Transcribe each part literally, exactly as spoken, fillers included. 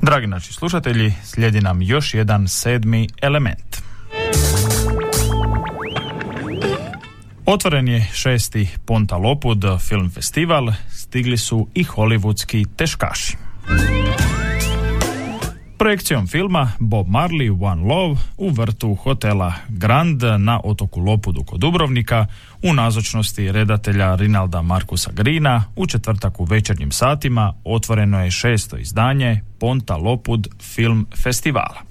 Dragi naši slušatelji, slijedi nam još jedan sedmi element. Otvoren je šesti Ponta Lopud film festival, stigli su i hollywoodski teškaši. Projekcijom filma Bob Marley One Love u vrtu hotela Grand na otoku Lopudu kod Dubrovnika u nazočnosti redatelja Rinalda Markusa Greena u četvrtak u večernjim satima otvoreno je šesto izdanje Ponta Lopud film festivala.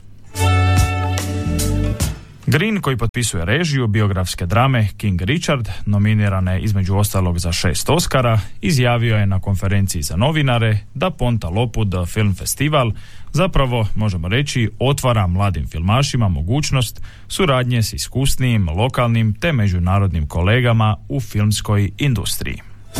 Green, koji potpisuje režiju biografske drame King Richard, nominirane između ostalog za šest Oscara, izjavio je na konferenciji za novinare da Ponta Lopud film festival zapravo, možemo reći, otvara mladim filmašima mogućnost suradnje s iskusnijim lokalnim te međunarodnim kolegama u filmskoj industriji.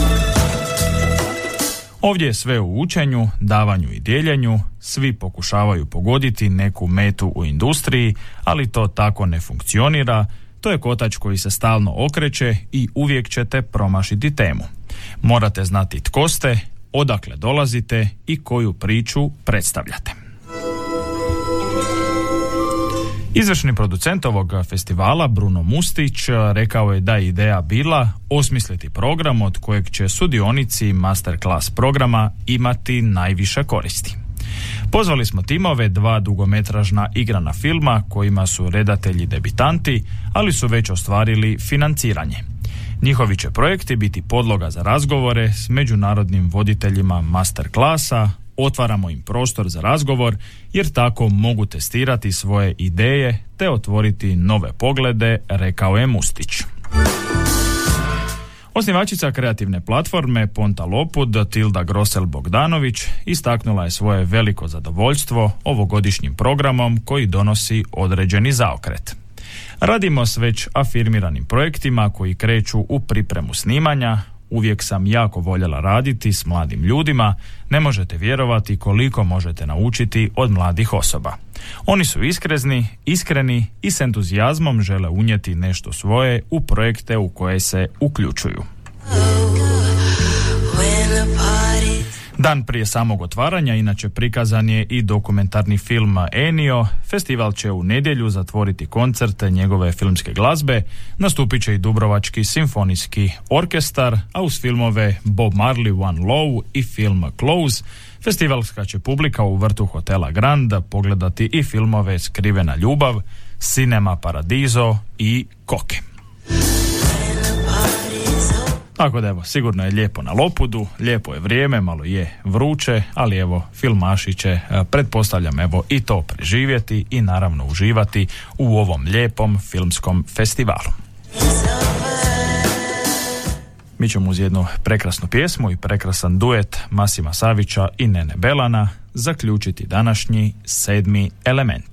Ovdje je sve u učenju, davanju i dijeljenju, svi pokušavaju pogoditi neku metu u industriji, ali to tako ne funkcionira, to je kotač koji se stalno okreće i uvijek ćete promašiti temu. Morate znati tko ste, odakle dolazite i koju priču predstavljate. Izvršni producent ovog festivala, Bruno Mustić, rekao je da je ideja bila osmisliti program od kojeg će sudionici masterclass programa imati najviše koristi. Pozvali smo timove dva dugometražna igrana filma kojima su redatelji debitanti, ali su već ostvarili financiranje. Njihovi će projekti biti podloga za razgovore s međunarodnim voditeljima masterklasa, otvaramo im prostor za razgovor jer tako mogu testirati svoje ideje te otvoriti nove poglede, rekao je Mustić. Osnivačica kreativne platforme Ponta Lopud, Tilda Grosel-Bogdanović, istaknula je svoje veliko zadovoljstvo ovogodišnjim programom koji donosi određeni zaokret. Radimo s već afirmiranim projektima koji kreću u pripremu snimanja. Uvijek sam jako voljela raditi s mladim ljudima, ne možete vjerovati koliko možete naučiti od mladih osoba. Oni su iskreni, iskreni i s entuzijazmom žele unijeti nešto svoje u projekte u koje se uključuju. Dan prije samog otvaranja inače prikazan je i dokumentarni film Ennio. Festival će u nedjelju zatvoriti koncert njegove filmske glazbe, nastupit će i Dubrovački simfonijski orkestar, a uz filmove Bob Marley One Love i film Close, festivalska će publika u vrtu hotela Grand pogledati i filmove Skrivena ljubav, Cinema Paradiso i Koke. Tako da evo, sigurno je lijepo na Lopudu, lijepo je vrijeme, malo je vruće, ali evo, filmaši će, pretpostavljam, evo i to preživjeti i naravno uživati u ovom lijepom filmskom festivalu. Mi ćemo uz jednu prekrasnu pjesmu i prekrasan duet Masima Savića i Nene Belana zaključiti današnji sedmi element.